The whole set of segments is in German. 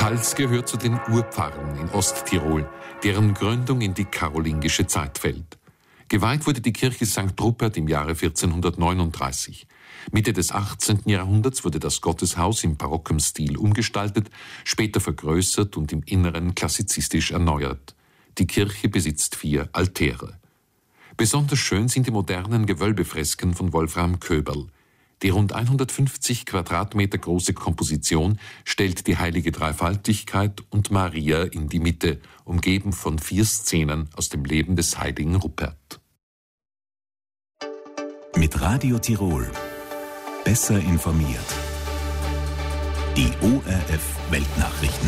Hals gehört zu den Urpfarren in Osttirol, deren Gründung in die karolingische Zeit fällt. Geweiht wurde die Kirche St. Rupert im Jahre 1439. Mitte des 18. Jahrhunderts wurde das Gotteshaus im barocken Stil umgestaltet, später vergrößert und im Inneren klassizistisch erneuert. Die Kirche besitzt 4 Altäre. Besonders schön sind die modernen Gewölbefresken von Wolfram Köberl. Die rund 150 Quadratmeter große Komposition stellt die heilige Dreifaltigkeit und Maria in die Mitte, umgeben von 4 Szenen aus dem Leben des heiligen Rupert. Mit Radio Tirol. Besser informiert. Die ORF Weltnachrichten.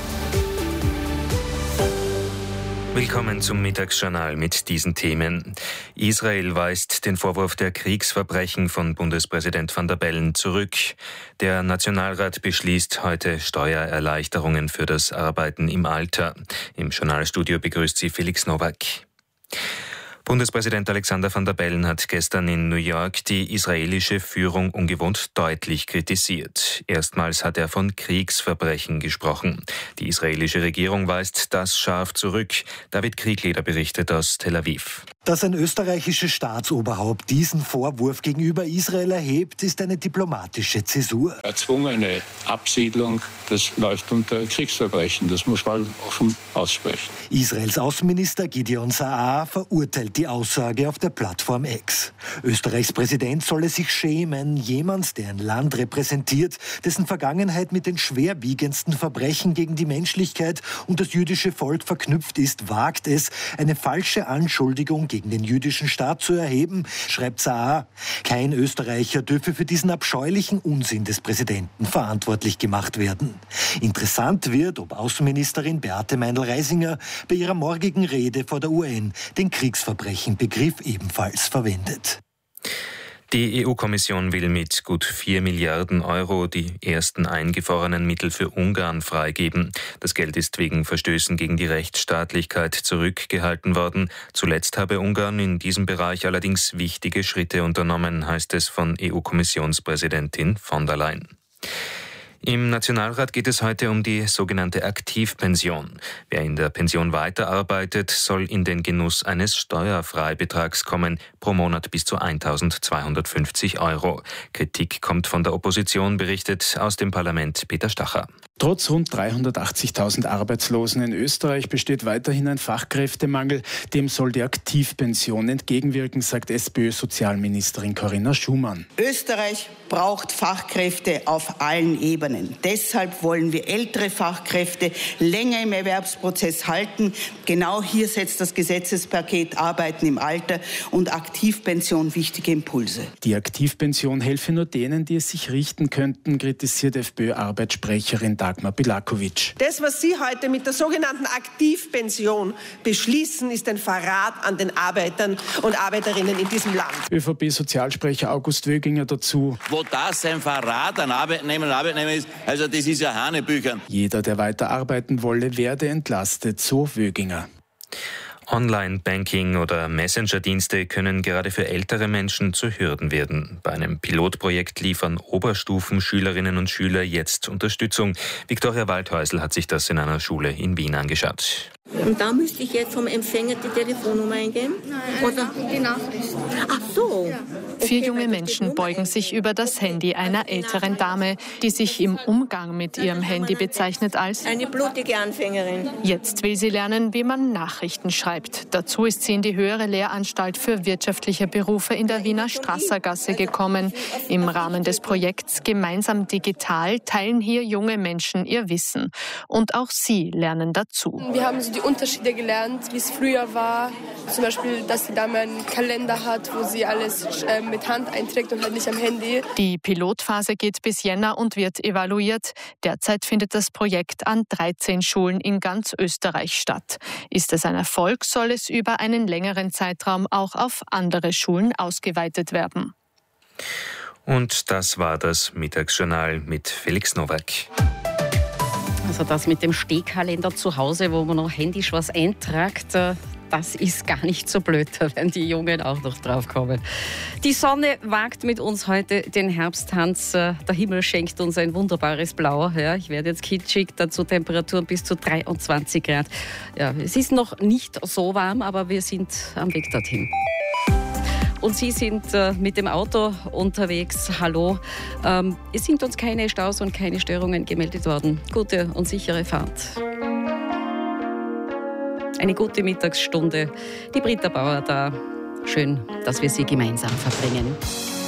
Willkommen zum Mittagsjournal mit diesen Themen. Israel weist den Vorwurf der Kriegsverbrechen von Bundespräsident Van der Bellen zurück. Der Nationalrat beschließt heute Steuererleichterungen für das Arbeiten im Alter. Im Journalstudio begrüßt sie Felix Nowak. Bundespräsident Alexander Van der Bellen hat gestern in New York die israelische Führung ungewohnt deutlich kritisiert. Erstmals hat er von Kriegsverbrechen gesprochen. Die israelische Regierung weist das scharf zurück. David Kriegleder berichtet aus Tel Aviv. Dass ein österreichisches Staatsoberhaupt diesen Vorwurf gegenüber Israel erhebt, ist eine diplomatische Zäsur. Erzwungene Absiedlung, das läuft unter Kriegsverbrechen. Das muss man offen aussprechen. Israels Außenminister Gideon Saar verurteilt die Aussage auf der Plattform X. Österreichs Präsident solle sich schämen, jemand, der ein Land repräsentiert, dessen Vergangenheit mit den schwerwiegendsten Verbrechen gegen die Menschlichkeit und das jüdische Volk verknüpft ist, wagt es, eine falsche Anschuldigung gegen den jüdischen Staat zu erheben, schreibt Saar. Kein Österreicher dürfe für diesen abscheulichen Unsinn des Präsidenten verantwortlich gemacht werden. Interessant wird, ob Außenministerin Beate Meindl-Reisinger bei ihrer morgigen Rede vor der UN den Kriegsverbrechen-Begriff ebenfalls verwendet. Die EU-Kommission will mit gut 4 Milliarden Euro die ersten eingefrorenen Mittel für Ungarn freigeben. Das Geld ist wegen Verstößen gegen die Rechtsstaatlichkeit zurückgehalten worden. Zuletzt habe Ungarn in diesem Bereich allerdings wichtige Schritte unternommen, heißt es von EU-Kommissionspräsidentin von der Leyen. Im Nationalrat geht es heute um die sogenannte Aktivpension. Wer in der Pension weiterarbeitet, soll in den Genuss eines Steuerfreibetrags kommen, pro Monat bis zu 1.250 Euro. Kritik kommt von der Opposition, berichtet aus dem Parlament Peter Stacher. Trotz rund 380.000 Arbeitslosen in Österreich besteht weiterhin ein Fachkräftemangel. Dem soll die Aktivpension entgegenwirken, sagt SPÖ-Sozialministerin Corinna Schumann. Österreich braucht Fachkräfte auf allen Ebenen. Deshalb wollen wir ältere Fachkräfte länger im Erwerbsprozess halten. Genau hier setzt das Gesetzespaket Arbeiten im Alter und Aktivpension wichtige Impulse. Die Aktivpension helfe nur denen, die es sich richten könnten, kritisiert FPÖ-Arbeitssprecherin Dagmar Bilakovic. Das, was Sie heute mit der sogenannten Aktivpension beschließen, ist ein Verrat an den Arbeitern und Arbeiterinnen in diesem Land. ÖVP-Sozialsprecher August Wöginger dazu. Wo das ein Verrat an Arbeitnehmerinnen und Arbeitnehmern ist, also das ist ja Hanebüchern. Jeder, der weiter arbeiten wolle, werde entlastet, so Wöginger. Online-Banking oder Messenger-Dienste können gerade für ältere Menschen zu Hürden werden. Bei einem Pilotprojekt liefern Oberstufenschülerinnen und Schüler jetzt Unterstützung. Viktoria Waldhäusl hat sich das in einer Schule in Wien angeschaut. Und da müsste ich jetzt vom Empfänger die Telefonnummer eingeben? Nein, oder die Nachricht. Ach so. Ja. 4 junge Menschen beugen sich über das Handy einer älteren Dame, die sich im Umgang mit ihrem Handy bezeichnet als eine blutige Anfängerin. Jetzt will sie lernen, wie man Nachrichten schreibt. Dazu ist sie in die höhere Lehranstalt für wirtschaftliche Berufe in der Wiener Strassergasse gekommen. Im Rahmen des Projekts Gemeinsam Digital teilen hier junge Menschen ihr Wissen. Und auch sie lernen dazu. Wir haben so die Unterschiede gelernt, wie es früher war. Zum Beispiel, dass die Dame einen Kalender hat, wo sie alles mit Hand einträgt und halt nicht am Handy. Die Pilotphase geht bis Jänner und wird evaluiert. Derzeit findet das Projekt an 13 Schulen in ganz Österreich statt. Ist es ein Erfolg, soll es über einen längeren Zeitraum auch auf andere Schulen ausgeweitet werden. Und das war das Mittagsjournal mit Felix Nowak. Also das mit dem Stehkalender zu Hause, wo man noch händisch was eintragt, das ist gar nicht so blöd, da werden die Jungen auch noch drauf kommen. Die Sonne wagt mit uns heute den Herbsttanz. Der Himmel schenkt uns ein wunderbares Blau. Ja, ich werde jetzt kitschig, dazu Temperaturen bis zu 23 Grad. Ja, es ist noch nicht so warm, aber wir sind am Weg dorthin. Und Sie sind mit dem Auto unterwegs. Hallo. Es sind uns keine Staus und keine Störungen gemeldet worden. Gute und sichere Fahrt. Eine gute Mittagsstunde. Die Britta Bauer da. Schön, dass wir sie gemeinsam verbringen.